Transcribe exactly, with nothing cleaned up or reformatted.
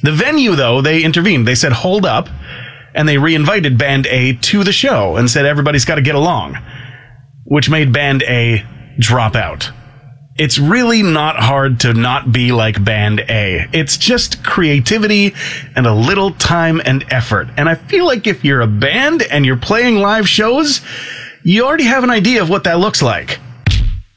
The venue, though, they intervened. They said, hold up. And they reinvited Band A to the show and said, everybody's got to get along, which made Band A drop out. It's really not hard to not be like Band A. It's just creativity and a little time and effort. And I feel like if you're a band and you're playing live shows, you already have an idea of what that looks like.